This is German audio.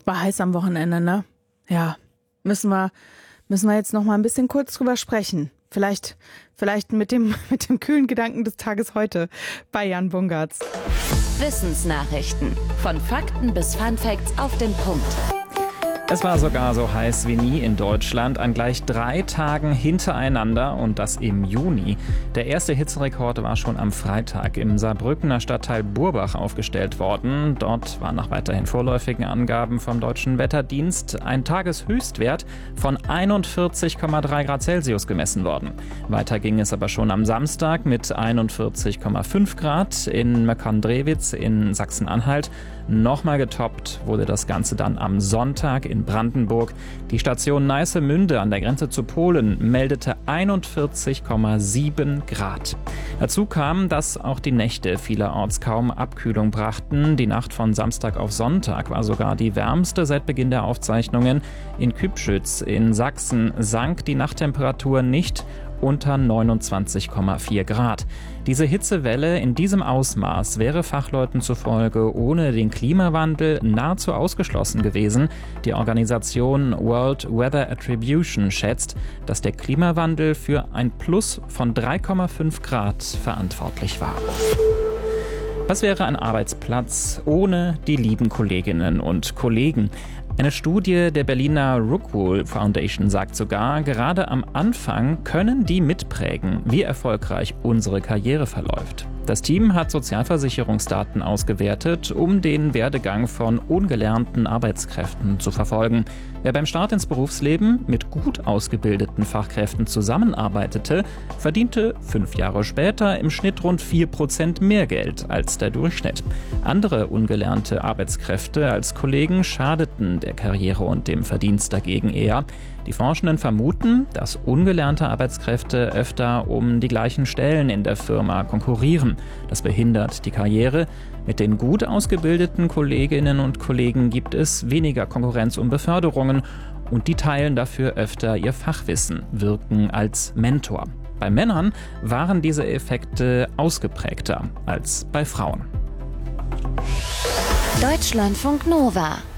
furchtbar heiß am Wochenende, ne? Ja, müssen wir jetzt noch mal ein bisschen kurz drüber sprechen. Vielleicht mit dem kühlen Gedanken des Tages heute bei Jan Bungartz. Wissensnachrichten. Von Fakten bis Funfacts auf den Punkt. Es war sogar so heiß wie nie in Deutschland an gleich 3 Tagen hintereinander und das im Juni. Der erste Hitzerekord war schon am Freitag im Saarbrückener Stadtteil Burbach aufgestellt worden. Dort war nach weiterhin vorläufigen Angaben vom Deutschen Wetterdienst ein Tageshöchstwert von 41,3 Grad Celsius gemessen worden. Weiter ging es aber schon am Samstag mit 41,5 Grad in Möckern-Drewitz in Sachsen-Anhalt. Nochmal getoppt wurde das Ganze dann am Sonntag in Brandenburg. Die Station Neisselmünde an der Grenze zu Polen meldete 41,7 Grad. Dazu kam, dass auch die Nächte vielerorts kaum Abkühlung brachten. Die Nacht von Samstag auf Sonntag war sogar die wärmste seit Beginn der Aufzeichnungen. In Kübschütz in Sachsen sank die Nachttemperatur nicht unter 29,4 Grad. Diese Hitzewelle in diesem Ausmaß wäre Fachleuten zufolge ohne den Klimawandel nahezu ausgeschlossen gewesen. Die Organisation World Weather Attribution schätzt, dass der Klimawandel für ein Plus von 3,5 Grad verantwortlich war. Was wäre ein Arbeitsplatz ohne die lieben Kolleginnen und Kollegen? Eine Studie der Berliner Rockwool Foundation sagt sogar, gerade am Anfang können die mitprägen, wie erfolgreich unsere Karriere verläuft. Das Team hat Sozialversicherungsdaten ausgewertet, um den Werdegang von ungelernten Arbeitskräften zu verfolgen. Wer beim Start ins Berufsleben mit gut ausgebildeten Fachkräften zusammenarbeitete, verdiente 5 Jahre später im Schnitt rund 4% mehr Geld als der Durchschnitt. Andere ungelernte Arbeitskräfte als Kollegen schadeten der Karriere und dem Verdienst dagegen eher. Die Forschenden vermuten, dass ungelernte Arbeitskräfte öfter um die gleichen Stellen in der Firma konkurrieren. Das behindert die Karriere. Mit den gut ausgebildeten Kolleginnen und Kollegen gibt es weniger Konkurrenz um Beförderungen und die teilen dafür öfter ihr Fachwissen, wirken als Mentor. Bei Männern waren diese Effekte ausgeprägter als bei Frauen. Deutschlandfunk Nova